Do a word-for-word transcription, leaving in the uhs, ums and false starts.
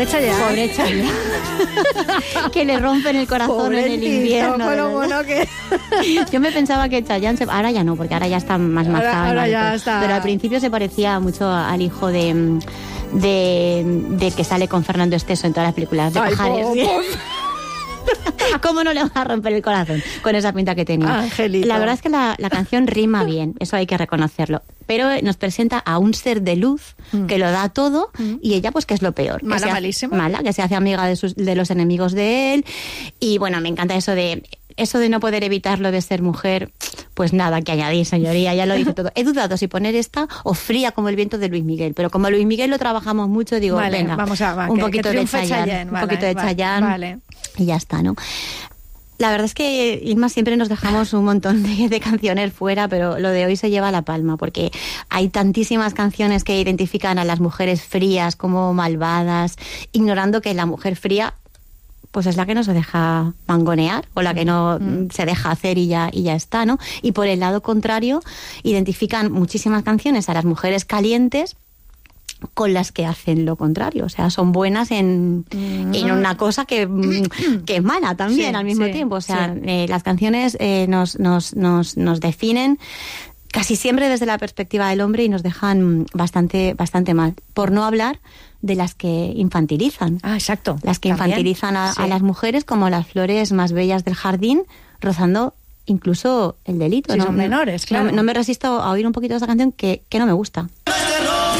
Pobre Chayanne. Pobre Chayanne. Que le rompen el corazón Pobre en el tío, invierno. con lo bueno que... Yo me pensaba que Chayanne se... ahora ya no, porque ahora ya está más Ahora- marcado. ahora ya está. Pero al principio se parecía mucho al hijo de de, de que sale con Fernando Esteso en todas las películas de Ay, pajares. po, ¿Sí? po. ¿Cómo no le va a romper el corazón con esa pinta que tenía? Angelito. La verdad es que la, la canción rima bien, eso hay que reconocerlo. Pero nos presenta a un ser de luz Mm. que lo da todo Mm. y ella pues que es lo peor. Que Mala, se hace- malísima. Mala, que se hace amiga de, sus, de los enemigos de él. Y bueno, me encanta eso de... Eso de no poder evitarlo de ser mujer, pues nada que añadir, señoría, ya lo dice todo. He dudado si poner esta o Fría como el viento de Luis Miguel, pero como Luis Miguel lo trabajamos mucho, digo, Vale, venga, vamos a va, un que- poquito que de triunfe Chayanne, Chayanne, un vale, poquito de vale, Chayanne vale. y ya está, ¿no? La verdad es que, Irma, siempre nos dejamos un montón de, de canciones fuera, pero lo de hoy se lleva la palma, porque hay tantísimas canciones que identifican a las mujeres frías como malvadas, ignorando que la mujer fría pues es la que no se deja mangonear o la que no mm. se deja hacer y ya, y ya está, ¿no? Y por el lado contrario, identifican muchísimas canciones a las mujeres calientes con las que hacen lo contrario, o sea, son buenas en, mm. en una cosa que, que es mala también sí, al mismo sí, tiempo, o sea, sí. eh, las canciones eh, nos, nos, nos, nos definen casi siempre desde la perspectiva del hombre y nos dejan bastante, bastante mal, por no hablar de las que infantilizan. Ah, exacto. Las que también. infantilizan a, sí. a las mujeres como las flores más bellas del jardín, rozando incluso el delito. Sí, no, son menores, claro. No, no me resisto a oír un poquito de esa canción que, que no me gusta.